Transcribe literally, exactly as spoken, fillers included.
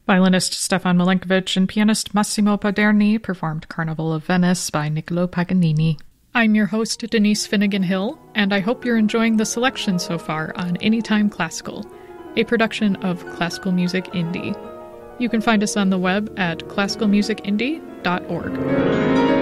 Violinist Stefan Milenkovic and pianist Massimo Paderni performed Carnival of Venice by Niccolo Paganini. I'm your host, Denise Finnegan-Hill, and I hope you're enjoying the selection so far on Anytime Classical, a production of Classical Music Indie. You can find us on the web at classical music indie dot org.